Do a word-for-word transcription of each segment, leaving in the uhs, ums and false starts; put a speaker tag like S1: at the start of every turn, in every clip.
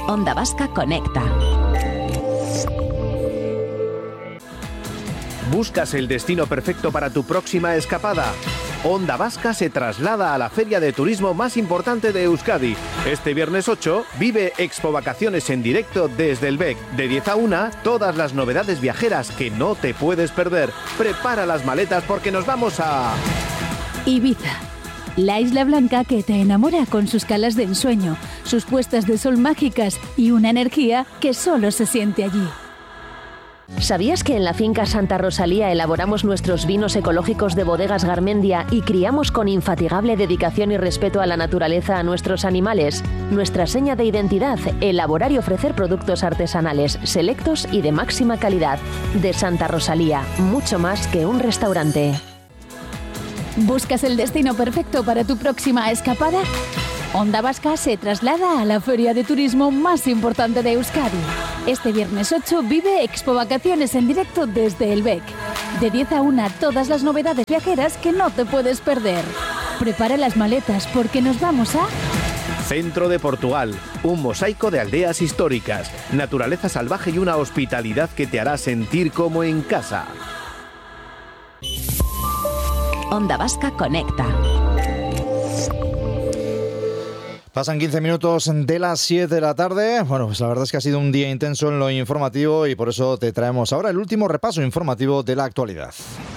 S1: Onda Vasca Conecta.
S2: ¿Buscas el destino perfecto para tu próxima escapada? Onda Vasca se traslada a la feria de turismo más importante de Euskadi. Este viernes ocho vive Expo Vacaciones en directo desde el B E C. De diez a una, todas las novedades viajeras que no te puedes perder. Prepara las maletas porque nos vamos a...
S3: Ibiza. La isla blanca que te enamora con sus calas de ensueño, sus puestas de sol mágicas y una energía que solo se siente allí.
S4: ¿Sabías que en la finca Santa Rosalía elaboramos nuestros vinos ecológicos de Bodegas Garmendia y criamos con infatigable dedicación y respeto a la naturaleza a nuestros animales? Nuestra seña de identidad, elaborar y ofrecer productos artesanales, selectos y de máxima calidad. De Santa Rosalía, mucho más que un restaurante.
S3: ¿Buscas el destino perfecto para tu próxima escapada? Onda Vasca se traslada a la feria de turismo más importante de Euskadi. Este viernes ocho vive Expo Vacaciones en directo desde el B E C. De diez a una, todas las novedades viajeras que no te puedes perder. Prepara las maletas porque nos vamos a...
S2: Centro de Portugal, un mosaico de aldeas históricas, naturaleza salvaje y una hospitalidad que te hará sentir como en casa.
S1: Onda Vasca Conecta.
S5: Pasan quince minutos de las siete de la tarde. Bueno, pues la verdad es que ha sido un día intenso en lo informativo y por eso te traemos ahora el último repaso informativo de la actualidad.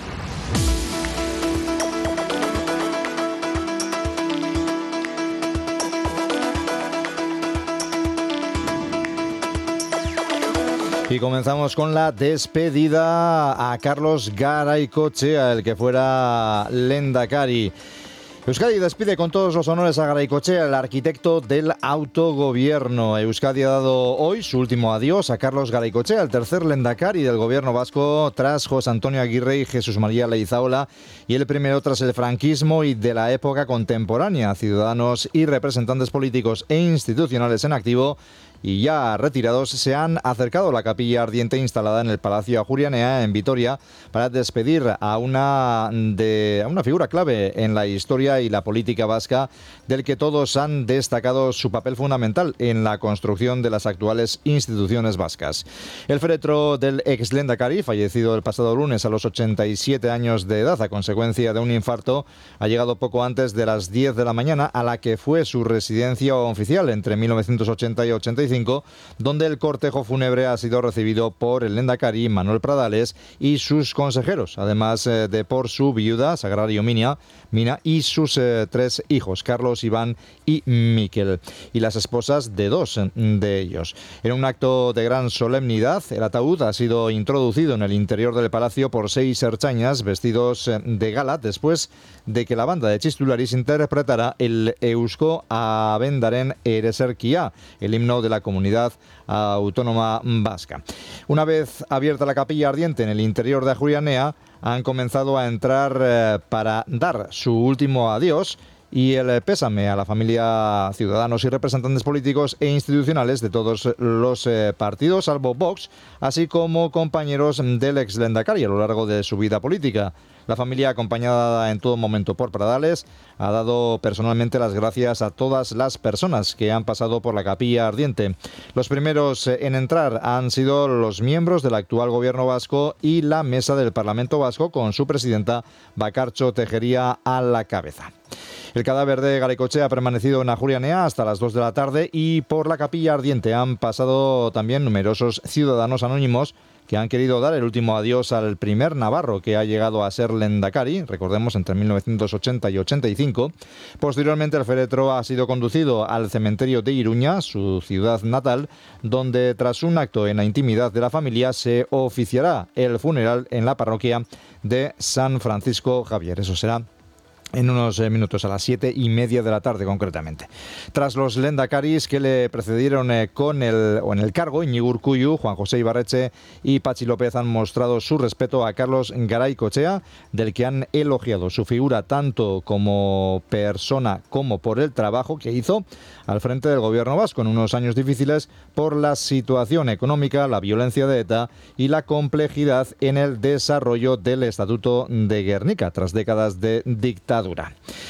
S5: Y comenzamos con la despedida a Carlos Garaikoetxea, el que fuera lehendakari. Euskadi despide con todos los honores a Garaikoetxea, el arquitecto del autogobierno. Euskadi ha dado hoy su último adiós a Carlos Garaikoetxea, el tercer lehendakari del gobierno vasco tras José Antonio Aguirre y Jesús María Leizaola, y el primero tras el franquismo y de la época contemporánea. Ciudadanos y representantes políticos e institucionales en activo y ya retirados se han acercado a la capilla ardiente instalada en el Palacio Ajuria Enea en Vitoria para despedir a una, de, a una figura clave en la historia y la política vasca, del que todos han destacado su papel fundamental en la construcción de las actuales instituciones vascas. El féretro del ex lehendakari, fallecido el pasado lunes a los ochenta y siete años de edad a consecuencia de un infarto, ha llegado poco antes de las diez de la mañana a la que fue su residencia oficial entre mil novecientos ochenta y ochenta y cinco, donde el cortejo fúnebre ha sido recibido por el lehendakari Manuel Pradales y sus consejeros, además eh, de por su viuda Sagrario Mina, Mina y sus eh, tres hijos, Carlos, Iván y Miquel, y las esposas de dos de ellos. En un acto de gran solemnidad, el ataúd ha sido introducido en el interior del palacio por seis ertzainas vestidos de gala después de que la banda de Txistularis interpretara el Eusko Abendaren Ereserkia, el himno de la comunidad autónoma vasca. Una vez abierta la capilla ardiente en el interior de Ajuria Enea, han comenzado a entrar eh, para dar su último adiós y el pésame a la familia, ciudadanos y representantes políticos e institucionales de todos los eh, partidos, salvo Vox, así como compañeros del ex lehendakari a lo largo de su vida política. La familia, acompañada en todo momento por Pradales, ha dado personalmente las gracias a todas las personas que han pasado por la capilla ardiente. Los primeros en entrar han sido los miembros del actual gobierno vasco y la mesa del Parlamento vasco, con su presidenta Bakartxo Tejeria a la cabeza. El cadáver de Garaikoetxea ha permanecido en Ajuria Enea hasta las dos de la tarde y por la capilla ardiente han pasado también numerosos ciudadanos anónimos que han querido dar el último adiós al primer navarro que ha llegado a ser lehendakari, recordemos, entre mil novecientos ochenta y ochenta y cinco. Posteriormente, el féretro ha sido conducido al cementerio de Iruña, su ciudad natal, donde tras un acto en la intimidad de la familia se oficiará el funeral en la parroquia de San Francisco Javier. Eso será en unos eh, minutos, a las siete y media de la tarde concretamente. Tras los lehendakaris que le precedieron eh, con el, o en el cargo, Iñigo Urkullu, Juan José Ibarretxe y Patxi López han mostrado su respeto a Carlos Garaikoetxea, del que han elogiado su figura tanto como persona como por el trabajo que hizo al frente del gobierno vasco en unos años difíciles por la situación económica, la violencia de ETA y la complejidad en el desarrollo del Estatuto de Gernika tras décadas de dictadura.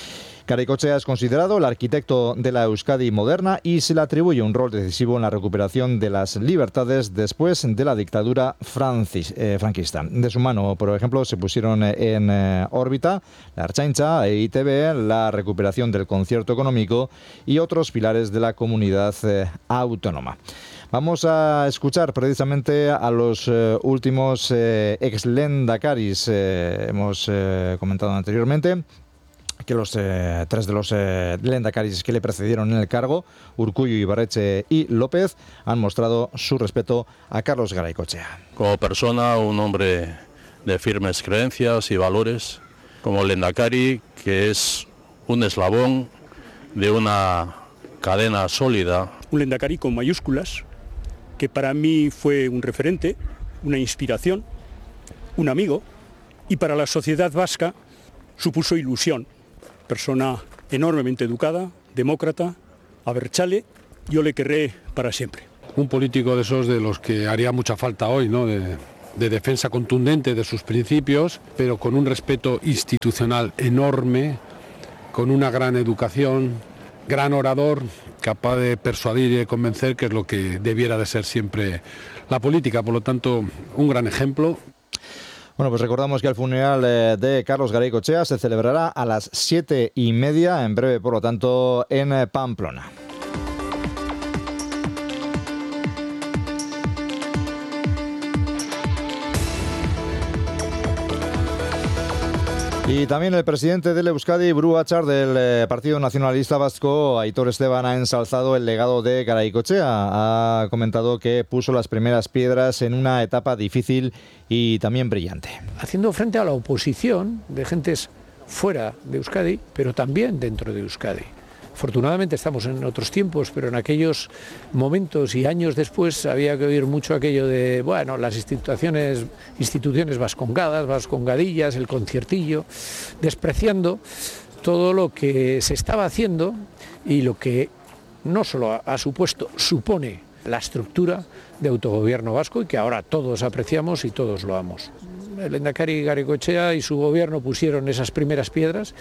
S5: Garaikoetxea es considerado el arquitecto de la Euskadi moderna y se le atribuye un rol decisivo en la recuperación de las libertades después de la dictadura francis, eh, franquista. De su mano, por ejemplo, se pusieron en eh, órbita la Ertzaintza e I T B, la recuperación del concierto económico y otros pilares de la comunidad eh, autónoma. Vamos a escuchar precisamente a los eh, últimos eh, ex-lendakaris. Eh, hemos eh, comentado anteriormente que los eh, tres de los eh, lendakaris que le precedieron en el cargo, Urkullu, Ibarretxe y López, han mostrado su respeto a Carlos Garaikoetxea.
S6: Como persona, un hombre de firmes creencias y valores, como lendakari, que es un eslabón de una cadena sólida.
S7: Un lendakari con mayúsculas, que para mí fue un referente, una inspiración, un amigo, y para la sociedad vasca supuso ilusión. Persona enormemente educada, demócrata, abertzale, yo le querré para siempre.
S8: Un político de esos de los que haría mucha falta hoy, ¿no? De, de defensa contundente de sus principios, pero con un respeto institucional enorme, con una gran educación, gran orador, capaz de persuadir y de convencer, que es lo que debiera de ser siempre la política. Por lo tanto, un gran ejemplo.
S5: Bueno, pues recordamos que el funeral eh, de Carlos Garaikoetxea se celebrará a las siete y media, en breve, por lo tanto, en eh, Pamplona. Y también el presidente del Euskadi, Buru Batzar, del eh, Partido Nacionalista Vasco, Aitor Esteban, ha ensalzado el legado de Garaikoetxea. Ha comentado que puso las primeras piedras en una etapa difícil y también brillante.
S9: Haciendo frente a la oposición de gentes fuera de Euskadi, pero también dentro de Euskadi. Afortunadamente estamos en otros tiempos, pero en aquellos momentos y años después había que oír mucho aquello de, bueno, las instituciones, instituciones vascongadas, vascongadillas, el conciertillo, despreciando todo lo que se estaba haciendo y lo que no solo ha supuesto, supone la estructura de autogobierno vasco y que ahora todos apreciamos y todos loamos. El lehendakari Garaikoetxea y su gobierno pusieron esas primeras piedras.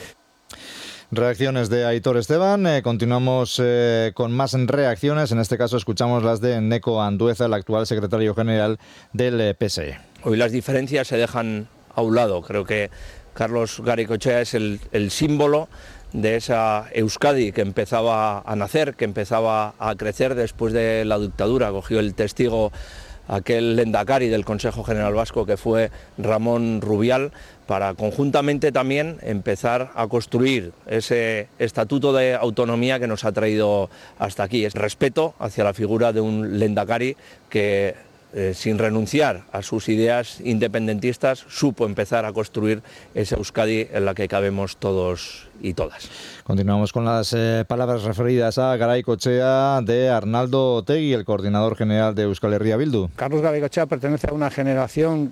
S5: Reacciones de Aitor Esteban. Eh, continuamos eh, con más reacciones. En este caso escuchamos las de Neko Andueza, el actual secretario general del eh, P S E.
S10: Hoy las diferencias se dejan a un lado. Creo que Carlos Garaikoetxea es el, el símbolo de esa Euskadi que empezaba a nacer, que empezaba a crecer después de la dictadura. Cogió el testigo aquel lendakari del Consejo General Vasco que fue Ramón Rubial, para conjuntamente también empezar a construir ese estatuto de autonomía que nos ha traído hasta aquí. Es respeto hacia la figura de un lendakari que, eh, sin renunciar a sus ideas independentistas, supo empezar a construir esa Euskadi en la que cabemos todos y todas.
S5: Continuamos con las eh, palabras referidas a Garaikoetxea de Arnaldo Otegi, el coordinador general de Euskal Herria Bildu.
S9: Carlos Garaikoetxea pertenece a una generación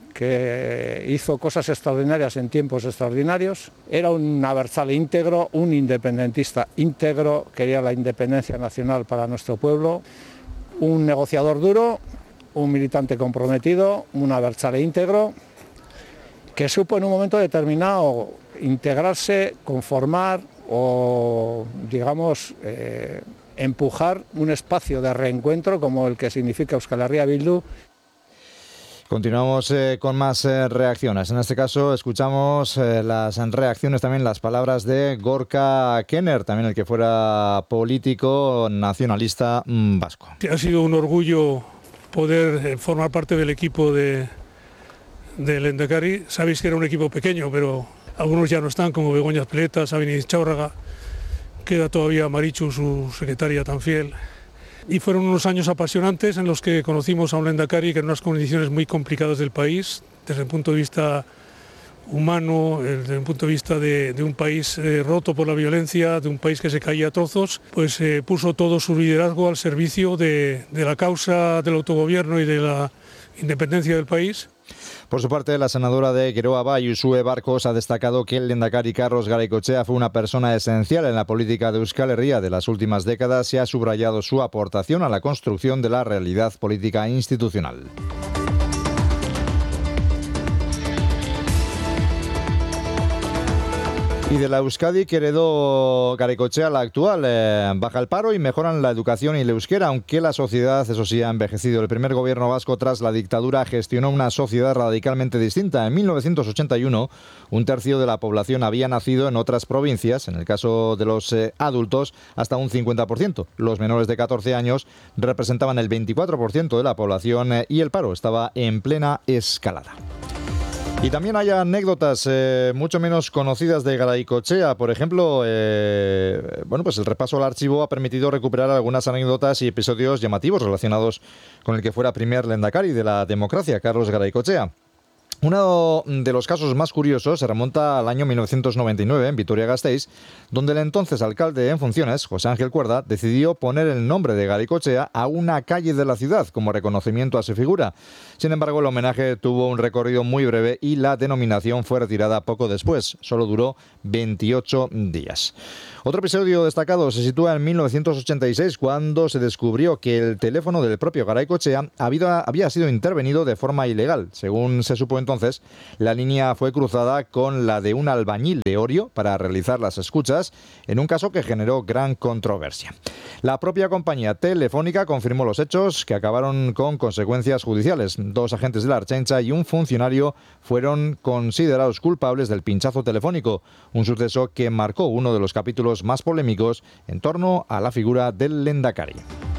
S9: que hizo cosas extraordinarias en tiempos extraordinarios. Era un abertzale íntegro, un independentista íntegro, quería la independencia nacional para nuestro pueblo, un negociador duro, un militante comprometido, un abertzale íntegro, que supo en un momento determinado integrarse, conformar o, digamos, eh, empujar un espacio de reencuentro como el que significa Euskal Herria Bildu.
S5: Continuamos eh, con más eh, reacciones. En este caso escuchamos eh, las reacciones, también las palabras de Gorka Kenner, también el que fuera político nacionalista mmm, vasco.
S11: Ha sido un orgullo poder eh, formar parte del equipo de, de Lehendakari. Sabéis que era un equipo pequeño, pero algunos ya no están, como Begoña Azpileta, Sabine Cháurraga, queda todavía Marichu, su secretaria tan fiel. Y fueron unos años apasionantes en los que conocimos a un Lehendakari que en unas condiciones muy complicadas del país, desde el punto de vista humano, desde el punto de vista de, de un país eh, roto por la violencia, de un país que se caía a trozos, pues eh, puso todo su liderazgo al servicio de, de la causa del autogobierno y de la independencia del país.
S5: Por su parte, la senadora de Geroa Bai, Uxue Barkos, ha destacado que el lehendakari Carlos Garaikoetxea fue una persona esencial en la política de Euskal Herria de las últimas décadas y ha subrayado su aportación a la construcción de la realidad política institucional. Y de la Euskadi que heredó Garaikoetxea, la actual, eh, baja el paro y mejoran la educación y el euskera, aunque la sociedad, eso sí, ha envejecido. El primer gobierno vasco tras la dictadura gestionó una sociedad radicalmente distinta. En mil novecientos ochenta y uno, un tercio de la población había nacido en otras provincias, en el caso de los eh, adultos, hasta un cincuenta por ciento. Los menores de catorce años representaban el veinticuatro por ciento de la población eh, y el paro estaba en plena escalada. Y también hay anécdotas eh, mucho menos conocidas de Garaikoetxea. Por ejemplo, eh, bueno, pues el repaso al archivo ha permitido recuperar algunas anécdotas y episodios llamativos relacionados con el que fuera primer lehendakari de la democracia, Carlos Garaikoetxea. Uno de los casos más curiosos se remonta al año mil novecientos noventa y nueve en Vitoria-Gasteiz, donde el entonces alcalde en funciones, José Ángel Cuerda, decidió poner el nombre de Garaikoetxea a una calle de la ciudad como reconocimiento a su figura. Sin embargo, el homenaje tuvo un recorrido muy breve y la denominación fue retirada poco después. Solo duró veintiocho días. Otro episodio destacado se sitúa en mil novecientos ochenta y seis, cuando se descubrió que el teléfono del propio Garaikoetxea había, había sido intervenido de forma ilegal. Según se supo entonces, la línea fue cruzada con la de un albañil de Orio para realizar las escuchas, en un caso que generó gran controversia. La propia compañía telefónica confirmó los hechos, que acabaron con consecuencias judiciales. Dos agentes de la Ertzaintza y un funcionario fueron considerados culpables del pinchazo telefónico, un suceso que marcó uno de los capítulos más polémicos en torno a la figura del lehendakari.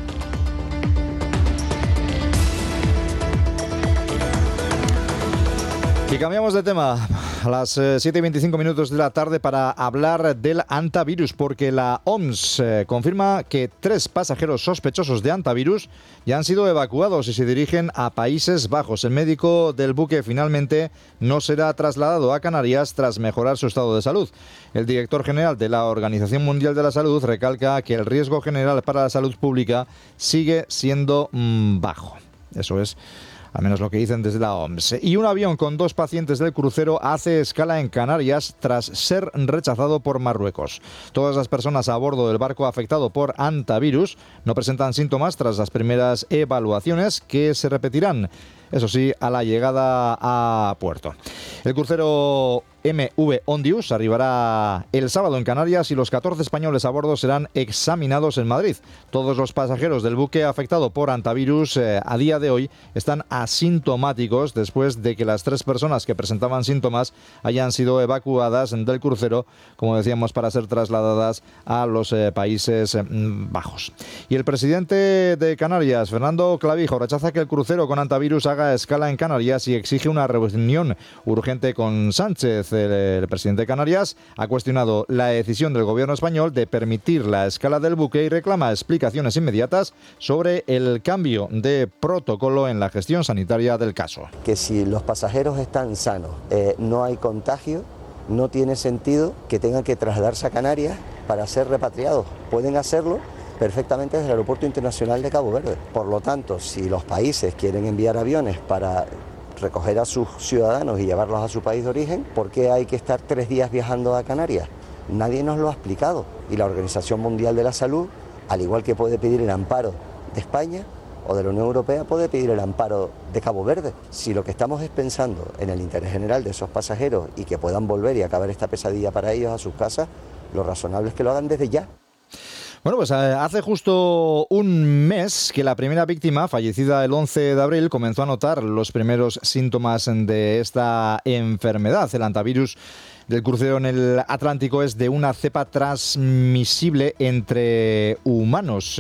S5: Y cambiamos de tema a las siete y veinticinco minutos de la tarde para hablar del hantavirus, porque la O M S eh, confirma que tres pasajeros sospechosos de hantavirus ya han sido evacuados y se dirigen a Países Bajos. El médico del buque finalmente no será trasladado a Canarias tras mejorar su estado de salud. El director general de la Organización Mundial de la Salud recalca que el riesgo general para la salud pública sigue siendo mmm, bajo. Eso es al menos lo que dicen desde la O M S. Y un avión con dos pacientes del crucero hace escala en Canarias tras ser rechazado por Marruecos. Todas las personas a bordo del barco afectado por hantavirus no presentan síntomas tras las primeras evaluaciones, que se repetirán, eso sí, a la llegada a puerto. El crucero M V Ondius arribará el sábado en Canarias y los catorce españoles a bordo serán examinados en Madrid. Todos los pasajeros del buque afectado por hantavirus eh, a día de hoy están asintomáticos después de que las tres personas que presentaban síntomas hayan sido evacuadas del crucero, como decíamos, para ser trasladadas a los eh, Países eh, Bajos. Y el presidente de Canarias, Fernando Clavijo, rechaza que el crucero con hantavirus haga escala en Canarias y exige una reunión urgente con Sánchez. El, el presidente de Canarias ha cuestionado la decisión del gobierno español de permitir la escala del buque y reclama explicaciones inmediatas sobre el cambio de protocolo en la gestión sanitaria del caso.
S12: Que si los pasajeros están sanos, eh, no hay contagio, no tiene sentido que tengan que trasladarse a Canarias para ser repatriados. Pueden hacerlo perfectamente desde el Aeropuerto Internacional de Cabo Verde. Por lo tanto, si los países quieren enviar aviones para recoger a sus ciudadanos y llevarlos a su país de origen, ¿por qué hay que estar tres días viajando a Canarias? Nadie nos lo ha explicado. Y la Organización Mundial de la Salud, al igual que puede pedir el amparo de España o de la Unión Europea, puede pedir el amparo de Cabo Verde. Si lo que estamos es pensando en el interés general de esos pasajeros y que puedan volver y acabar esta pesadilla para ellos a sus casas, lo razonable es que lo hagan desde ya.
S5: Bueno, pues hace justo un mes que la primera víctima, fallecida el once de abril, comenzó a notar los primeros síntomas de esta enfermedad. El hantavirus del crucero en el Atlántico es de una cepa transmisible entre humanos.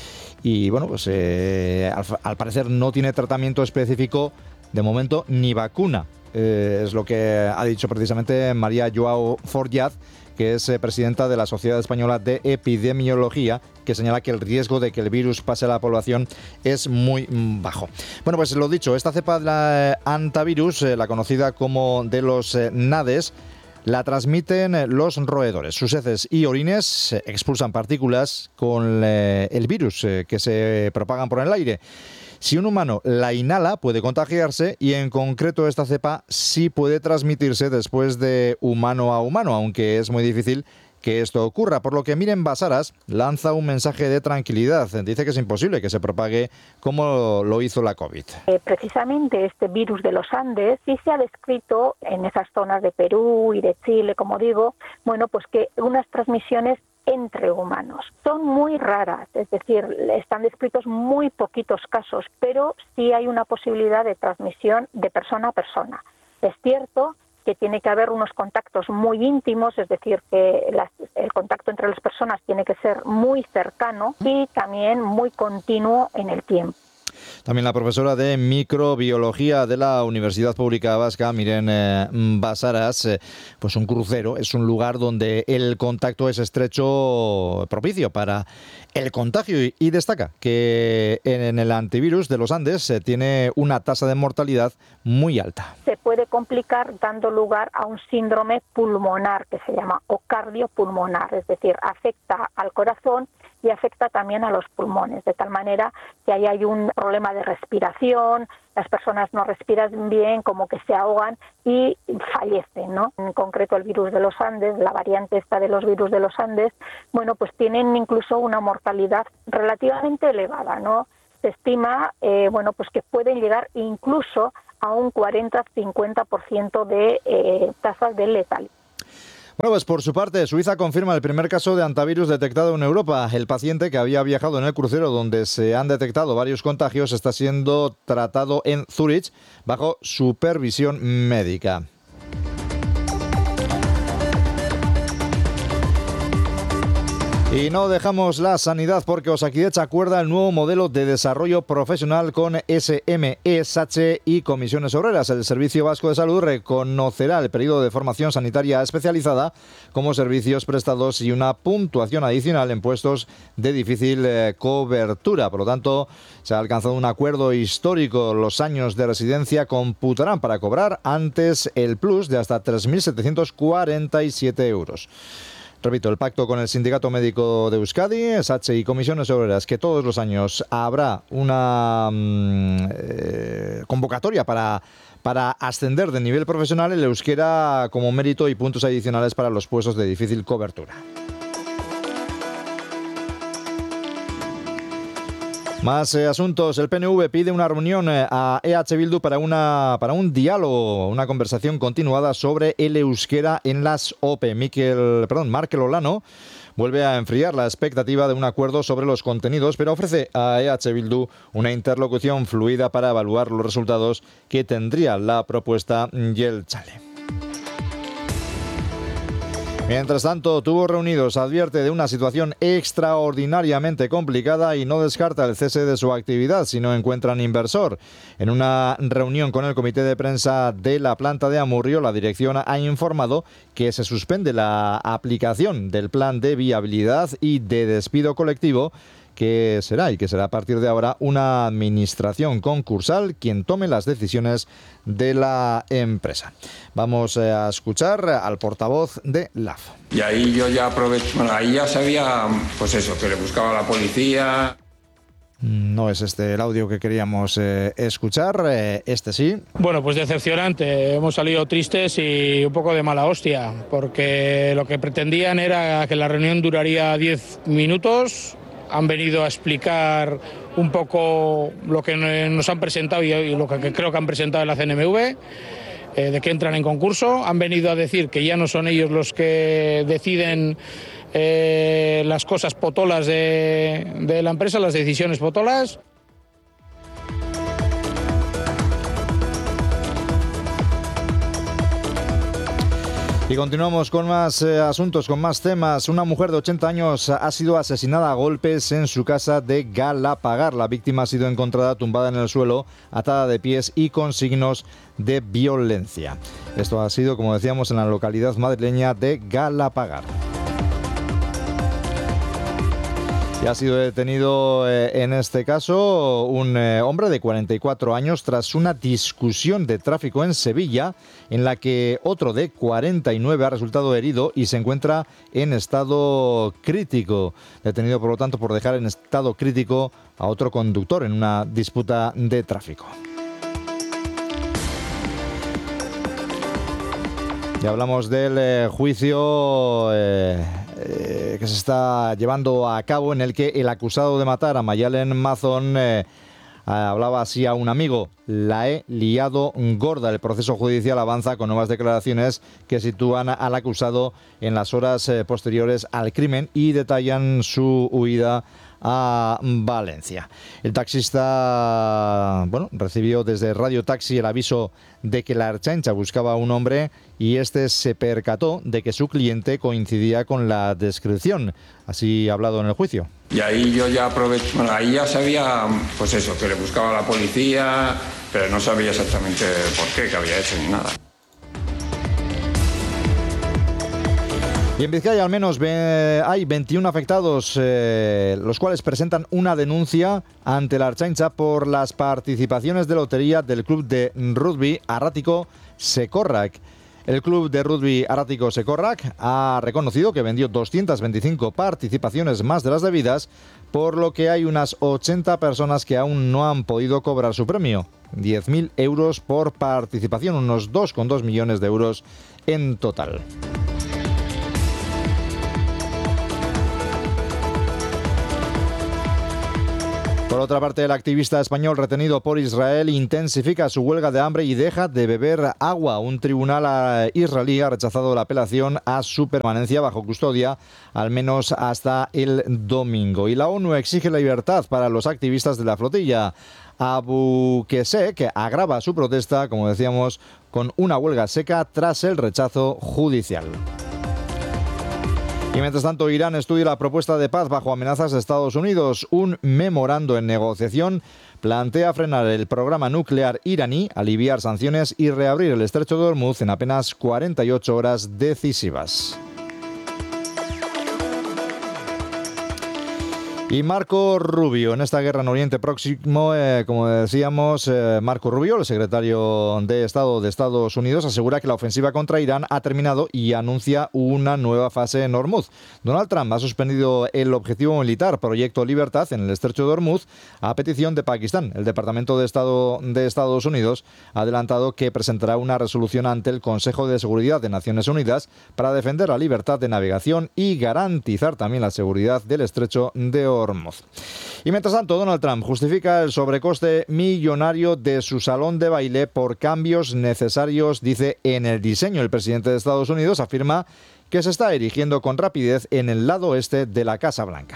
S5: Y bueno, pues eh, al, al parecer no tiene tratamiento específico de momento ni vacuna. Eh, es lo que ha dicho precisamente María Joao Forjaz, que es eh, presidenta de la Sociedad Española de Epidemiología, que señala que el riesgo de que el virus pase a la población es muy bajo. Bueno, pues lo dicho, esta cepa de la hantavirus, eh, la conocida como de los eh, nades, la transmiten los roedores. Sus heces y orines eh, expulsan partículas con eh, el virus eh, que se propagan por el aire. Si un humano la inhala, puede contagiarse, y en concreto esta cepa sí puede transmitirse después de humano a humano, aunque es muy difícil que esto ocurra, por lo que Miren Basaras lanza un mensaje de tranquilidad. Dice que es imposible que se propague como lo hizo la COVID.
S13: Eh, precisamente este virus de los Andes sí se ha descrito en esas zonas de Perú y de Chile, como digo, bueno, pues que unas transmisiones entre humanos son muy raras, es decir, están descritos muy poquitos casos, pero sí hay una posibilidad de transmisión de persona a persona. Es cierto que tiene que haber unos contactos muy íntimos, es decir, que las, el contacto entre las personas tiene que ser muy cercano y también muy continuo en el tiempo.
S5: También la profesora de microbiología de la Universidad Pública Vasca, Miren eh, Basaras, eh, pues un crucero es un lugar donde el contacto es estrecho, propicio para el contagio, y, y destaca que en el antivirus de los Andes se eh, tiene una tasa de mortalidad muy alta.
S13: Se puede complicar dando lugar a un síndrome pulmonar que se llama o cardiopulmonar, es decir, afecta al corazón y afecta también a los pulmones, de tal manera que ahí hay un problema de respiración, las personas no respiran bien, como que se ahogan y fallecen, ¿no? En concreto el virus de los Andes, la variante esta de los virus de los Andes, bueno, pues tienen incluso una mortalidad relativamente elevada, ¿no? Se estima, eh, bueno, pues que pueden llegar incluso a un cuarenta a cincuenta por ciento de eh, tasas de letalidad.
S5: Bueno, pues por su parte, Suiza confirma el primer caso de antivirus detectado en Europa. El paciente, que había viajado en el crucero donde se han detectado varios contagios, está siendo tratado en Zúrich bajo supervisión médica. Y no dejamos la sanidad porque Osakidetza acuerda el nuevo modelo de desarrollo profesional con S M E, S H y Comisiones Obreras. El Servicio Vasco de Salud reconocerá el periodo de formación sanitaria especializada como servicios prestados y una puntuación adicional en puestos de difícil eh, cobertura. Por lo tanto, se ha alcanzado un acuerdo histórico. Los años de residencia computarán para cobrar antes el plus de hasta tres mil setecientos cuarenta y siete euros. Repito, el pacto con el Sindicato Médico de Euskadi, S H y Comisiones Obreras, que todos los años habrá una mmm, eh, convocatoria para, para ascender de nivel profesional el euskera como mérito y puntos adicionales para los puestos de difícil cobertura. Más eh, asuntos. El P N V pide una reunión eh, a E H Bildu para, una, para un diálogo, una conversación continuada sobre el euskera en las O P E. Miquel, perdón, Markel Olano vuelve a enfriar la expectativa de un acuerdo sobre los contenidos, pero ofrece a E H Bildu una interlocución fluida para evaluar los resultados que tendría la propuesta Jeltzale. Mientras tanto, Tubos Reunidos advierte de una situación extraordinariamente complicada y no descarta el cese de su actividad si no encuentran inversor. En una reunión con el comité de prensa de la planta de Amurrio, la dirección ha informado que se suspende la aplicación del plan de viabilidad y de despido colectivo, que será y que será a partir de ahora una administración concursal quien tome las decisiones de la empresa. Vamos a escuchar al portavoz de L A F.
S14: Y ahí yo ya aproveché, bueno, ahí ya sabía, pues eso, que le buscaba a la policía.
S5: No es este el audio que queríamos eh, escuchar, eh, este sí.
S15: Bueno, pues decepcionante, hemos salido tristes y un poco de mala hostia, porque lo que pretendían era que la reunión duraría diez minutos. Han venido a explicar un poco lo que nos han presentado y lo que creo que han presentado en la C N M V, eh, de que entran en concurso. Han venido a decir que ya no son ellos los que deciden eh, las cosas potolas de, de la empresa, las decisiones potolas.
S5: Y continuamos con más eh, asuntos, con más temas. Una mujer de ochenta años ha sido asesinada a golpes en su casa de Galapagar. La víctima ha sido encontrada tumbada en el suelo, atada de pies y con signos de violencia. Esto ha sido, como decíamos, en la localidad madrileña de Galapagar. Y ha sido detenido eh, en este caso un eh, hombre de cuarenta y cuatro años tras una discusión de tráfico en Sevilla en la que otro de cuarenta y nueve ha resultado herido y se encuentra en estado crítico. Detenido, por lo tanto, por dejar en estado crítico a otro conductor en una disputa de tráfico. Y hablamos del eh, juicio... Eh, eh, que se está llevando a cabo, en el que el acusado de matar a Mayalen Mazón eh, hablaba así a un amigo: la he liado gorda. El proceso judicial avanza con nuevas declaraciones que sitúan al acusado en las horas eh, posteriores al crimen y detallan su huida a Valencia. El taxista, bueno, recibió desde Radio Taxi el aviso de que la Ertzaintza buscaba a un hombre y este se percató de que su cliente coincidía con la descripción. Así ha hablado en el juicio.
S14: Y ahí yo ya aproveché, bueno, ahí ya sabía, pues eso, que le buscaba a la policía, pero no sabía exactamente por qué, qué había hecho ni nada.
S5: Y en Vizcaya al menos ve, hay veintiún afectados, eh, los cuales presentan una denuncia ante la Ertzaintza por las participaciones de lotería del club de rugby Arrático Sekorrak. El club de rugby Arrático Sekorrak ha reconocido que vendió doscientas veinticinco participaciones más de las debidas, por lo que hay unas ochenta personas que aún no han podido cobrar su premio. diez mil euros por participación, unos dos coma dos millones de euros en total. Por otra parte, el activista español retenido por Israel intensifica su huelga de hambre y deja de beber agua. Un tribunal israelí ha rechazado la apelación a su permanencia bajo custodia, al menos hasta el domingo. Y la ONU exige la libertad para los activistas de la flotilla. Abu Kesek agrava su protesta, como decíamos, con una huelga seca tras el rechazo judicial. Y mientras tanto, Irán estudia la propuesta de paz bajo amenazas de Estados Unidos. Un memorando en negociación plantea frenar el programa nuclear iraní, aliviar sanciones y reabrir el estrecho de Hormuz en apenas cuarenta y ocho horas decisivas. Y Marco Rubio, en esta guerra en Oriente Próximo, eh, como decíamos, eh, Marco Rubio, el secretario de Estado de Estados Unidos, asegura que la ofensiva contra Irán ha terminado y anuncia una nueva fase en Hormuz. Donald Trump ha suspendido el objetivo militar Proyecto Libertad en el estrecho de Hormuz a petición de Pakistán. El Departamento de Estado de Estados Unidos ha adelantado que presentará una resolución ante el Consejo de Seguridad de Naciones Unidas para defender la libertad de navegación y garantizar también la seguridad del estrecho de Hormuz. Y mientras tanto, Donald Trump justifica el sobrecoste millonario de su salón de baile por cambios necesarios, dice, en el diseño. El presidente de Estados Unidos afirma que se está erigiendo con rapidez en el lado este de la Casa Blanca.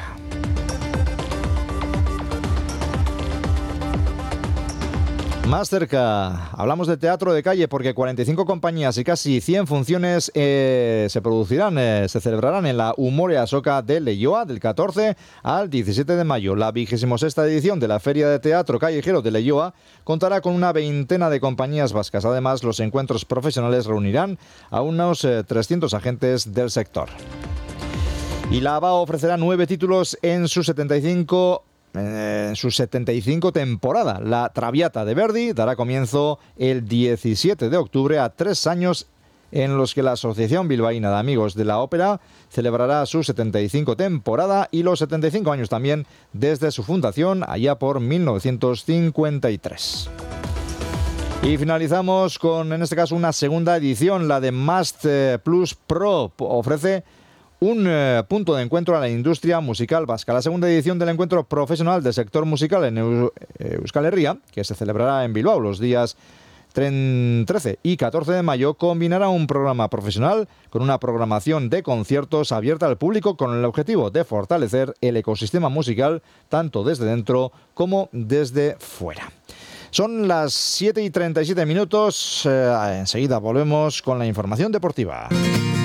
S5: Más cerca, hablamos de teatro de calle porque cuarenta y cinco compañías y casi cien funciones eh, se producirán, eh, se celebrarán en la Umorea Soca de Leioa del catorce al diecisiete de mayo. La vigésima sexta edición de la Feria de Teatro Callejero de Leioa contará con una veintena de compañías vascas. Además, los encuentros profesionales reunirán a unos eh, trescientos agentes del sector. Y la ABAO ofrecerá nueve títulos en sus setenta y cinco En su setenta y cinco temporada. La Traviata de Verdi dará comienzo el diecisiete de octubre a tres años en los que la Asociación Bilbaína de Amigos de la Ópera celebrará su setenta y cinco temporada y los setenta y cinco años también desde su fundación allá por mil novecientos cincuenta y tres. Y finalizamos con, en este caso, una segunda edición, la de Mast Plus Pro. Ofrece un eh, punto de encuentro a la industria musical vasca. La segunda edición del encuentro profesional del sector musical en Eus- Euskal Herria, que se celebrará en Bilbao los días trece y catorce de mayo, combinará un programa profesional con una programación de conciertos abierta al público con el objetivo de fortalecer el ecosistema musical tanto desde dentro como desde fuera. Son las siete y treinta y siete minutos. Eh, enseguida volvemos con la información deportiva.